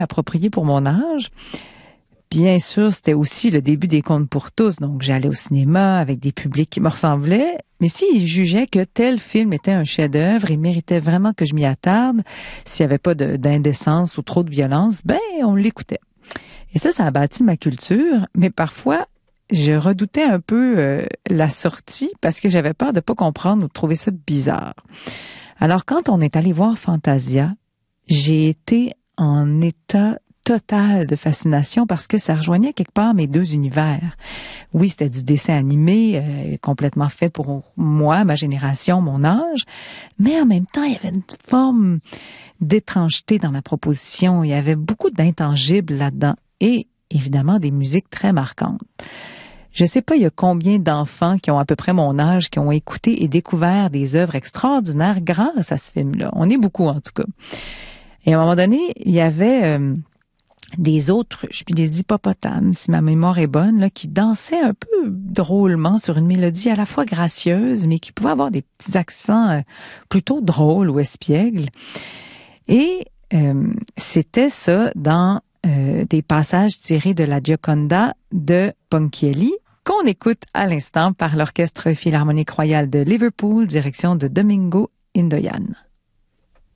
approprié pour mon âge. Bien sûr, c'était aussi le début des contes pour tous, donc j'allais au cinéma avec des publics qui me ressemblaient, mais s'ils jugeaient que tel film était un chef-d'œuvre et méritait vraiment que je m'y attarde, s'il n'y avait pas d'indécence ou trop de violence, ben on l'écoutait. Et ça a bâti ma culture, mais parfois, je redoutais un peu la sortie parce que j'avais peur de pas comprendre ou de trouver ça bizarre. Alors quand on est allé voir Fantasia, j'ai été en état total de fascination parce que ça rejoignait quelque part mes deux univers. Oui, c'était du dessin animé, complètement fait pour moi, ma génération, mon âge, mais en même temps, il y avait une forme d'étrangeté dans la proposition. Il y avait beaucoup d'intangibles là-dedans et évidemment des musiques très marquantes. Je sais pas, il y a combien d'enfants qui ont à peu près mon âge, qui ont écouté et découvert des œuvres extraordinaires grâce à ce film-là. On est beaucoup, en tout cas. Et à un moment donné, il y avait des autruches, puis des hippopotames, si ma mémoire est bonne, là, qui dansaient un peu drôlement sur une mélodie à la fois gracieuse, mais qui pouvait avoir des petits accents plutôt drôles ou espiègles. Et c'était ça dans des passages tirés de la Gioconda de Ponchielli, qu'on écoute à l'instant par l'Orchestre Philharmonique Royal de Liverpool, direction de Domingo Indoyan.